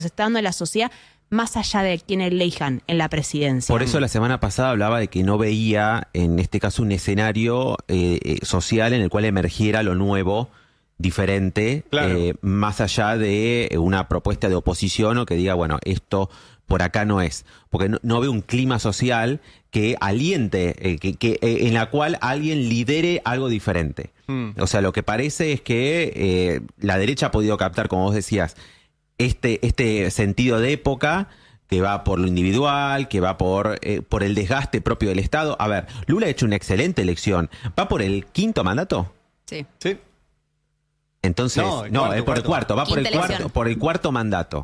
se está dando en la sociedad más allá de quién elijan en la presidencia. Por eso la semana pasada hablaba de que no veía, en este caso, un escenario social en el cual emergiera lo nuevo, diferente, Claro. más allá de una propuesta de oposición o que diga, bueno, esto por acá no es. Porque no veo un clima social que aliente, en la cual alguien lidere algo diferente. O sea, lo que parece es que la derecha ha podido captar, como vos decías, este sentido de época que va por lo individual, que va por el desgaste propio del Estado. A ver, Lula ha hecho una excelente elección. ¿Va por el quinto mandato? Sí. Sí. Entonces, No, por el cuarto, va por el cuarto mandato.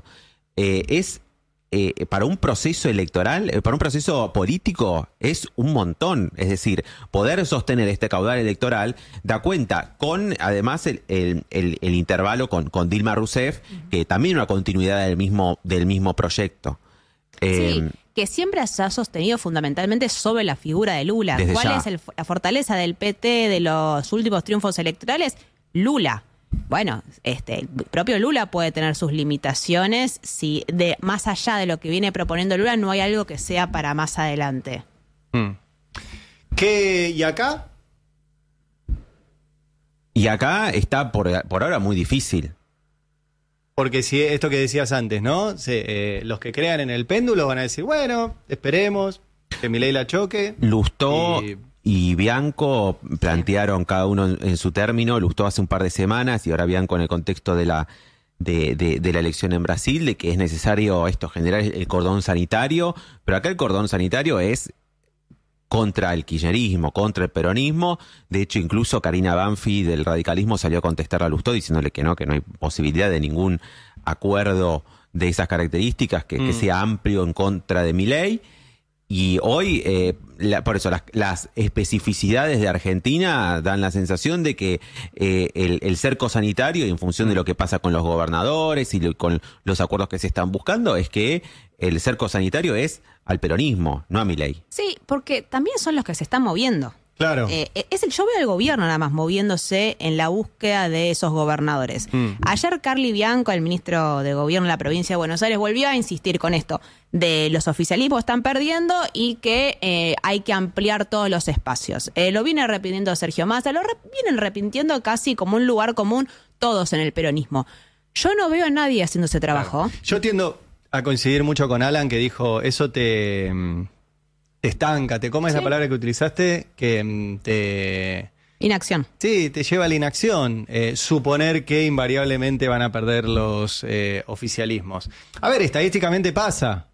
Para un proceso electoral, para un proceso político, es un montón. Es decir, poder sostener este caudal electoral da cuenta con, además, el intervalo con Dilma Rousseff, que también una continuidad del mismo proyecto. Sí, que siempre se ha sostenido fundamentalmente sobre la figura de Lula. Desde ¿Cuál ya. es la fortaleza del PT de los últimos triunfos electorales? Lula. Bueno, el propio Lula puede tener sus limitaciones si más allá de lo que viene proponiendo Lula no hay algo que sea para más adelante. ¿Y acá? Y acá está por ahora muy difícil. Porque si esto que decías antes, ¿no? Los que crean en el péndulo van a decir, bueno, esperemos que Milei la choque. Lustó y Bianco plantearon cada uno en su término. Lustó hace un par de semanas y ahora Bianco en el contexto de la elección en Brasil, de que es necesario generar el cordón sanitario, pero acá el cordón sanitario es contra el kirchnerismo, contra el peronismo. De hecho, incluso Karina Banfi del radicalismo salió a contestar a Lustó diciéndole que no hay posibilidad de ningún acuerdo de esas características que sea amplio en contra de Milei. Y hoy, por eso, las especificidades de Argentina dan la sensación de que el cerco sanitario, y en función de lo que pasa con los gobernadores y con los acuerdos que se están buscando, es que el cerco sanitario es al peronismo, no a Milei. Sí, porque también son los que se están moviendo. Claro. Yo veo al gobierno nada más moviéndose en la búsqueda de esos gobernadores. Ayer Carly Bianco, el ministro de Gobierno de la provincia de Buenos Aires, volvió a insistir con esto de los oficialismos están perdiendo y que hay que ampliar todos los espacios. Lo viene repitiendo Sergio Massa, vienen repitiendo casi como un lugar común todos en el peronismo. Yo no veo a nadie haciendo ese trabajo. Claro. Yo tiendo a coincidir mucho con Alan, que dijo, eso te estanca, ¿cómo es la palabra que utilizaste? Que te... Inacción. Sí, te lleva a la inacción, suponer que invariablemente van a perder los oficialismos. A ver, estadísticamente pasa,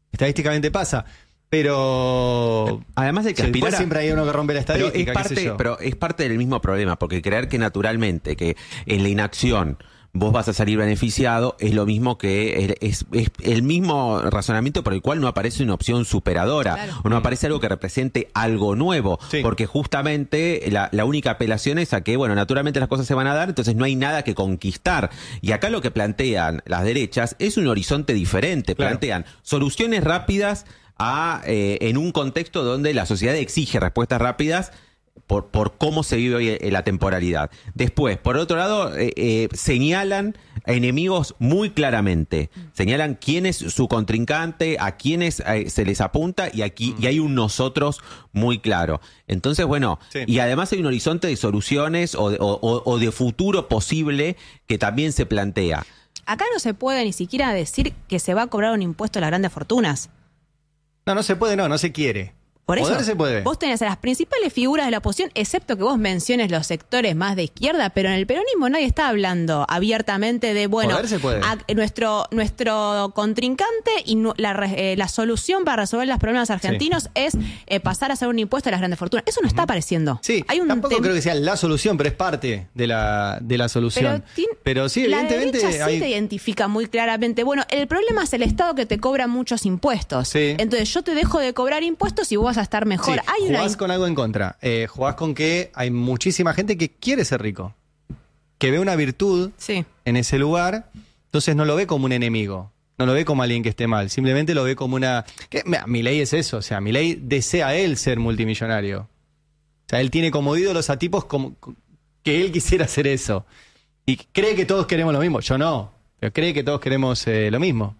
pero... Además de que aspirar siempre hay uno que rompe la estadística, pero es parte del mismo problema, porque creer que naturalmente, que en la inacción vos vas a salir beneficiado, es lo mismo que es el mismo razonamiento por el cual no aparece una opción superadora, claro, o no aparece algo que represente algo nuevo, porque justamente la única apelación es a que, bueno, naturalmente las cosas se van a dar, entonces no hay nada que conquistar. Y acá lo que plantean las derechas es un horizonte diferente, plantean soluciones rápidas en un contexto donde la sociedad exige respuestas rápidas por cómo se vive hoy la temporalidad. Después, por otro lado, señalan a enemigos muy claramente. Señalan quién es su contrincante, a quiénes se les apunta, y hay un nosotros muy claro. Entonces, bueno, y además hay un horizonte de soluciones o de futuro posible que también se plantea. Acá no se puede ni siquiera decir que se va a cobrar un impuesto a las grandes fortunas. No se puede, no se quiere. Por eso, Poder se puede. Vos tenés a las principales figuras de la oposición, excepto que vos menciones los sectores más de izquierda, pero en el peronismo nadie está hablando abiertamente de, bueno, Poder se puede. Nuestro contrincante y la solución para resolver los problemas argentinos es pasar a hacer un impuesto a las grandes fortunas. Eso no está apareciendo. Sí, tampoco creo que sea la solución, pero es parte de la solución. Pero sí, evidentemente... La derecha sí te identifica muy claramente. Bueno, el problema es el Estado que te cobra muchos impuestos. Sí. Entonces yo te dejo de cobrar impuestos y vos vas a estar mejor. Sí, jugás con algo en contra. Jugás con que hay muchísima gente que quiere ser rico, que ve una virtud en ese lugar, entonces no lo ve como un enemigo, no lo ve como alguien que esté mal, simplemente lo ve como una... Milei es eso, o sea, Milei desea él ser multimillonario. O sea, él tiene como ídolos a tipos como que él quisiera hacer eso. Y cree que todos queremos lo mismo. Yo no. Pero cree que todos queremos lo mismo.